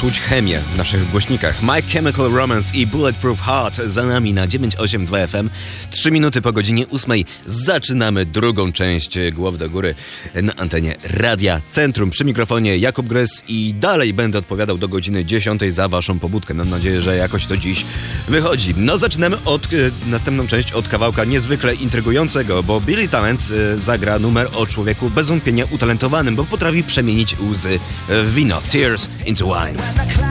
czuć chemię w naszych głośnikach. My Chemical Romance i Bulletproof Heart za nami na 982 FM. 3 minuty po godzinie 8 zaczynamy drugą część Głowy do Góry na antenie Radia Centrum. Przy mikrofonie Jakub Grys i dalej będę odpowiadał do godziny 10 za waszą pobudkę. Mam nadzieję, że jakoś to dziś wychodzi. No zaczynamy następną część od kawałka niezwykle intrygującego, bo Billy Talent zagra numer o człowieku bez wątpienia utalentowanym, bo potrafi przemienić łzy w wino. Tears into wine.